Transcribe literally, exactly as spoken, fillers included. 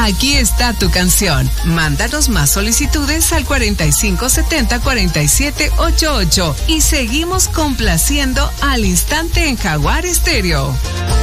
Aquí está tu canción. Mándanos más solicitudes al cuarenta y cinco setenta cuarenta y siete ochenta y ocho y seguimos complaciendo al instante en Jaguar Estéreo.